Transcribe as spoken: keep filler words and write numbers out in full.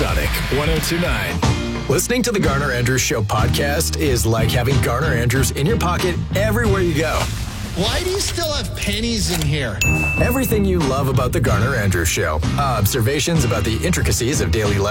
Sonic one oh two point nine. Listening to the Garner Andrews Show podcast is like having Garner Andrews in your pocket everywhere you go. Why do you still have pennies in here? Everything you love about the Garner Andrews Show. Observations about the intricacies of daily life.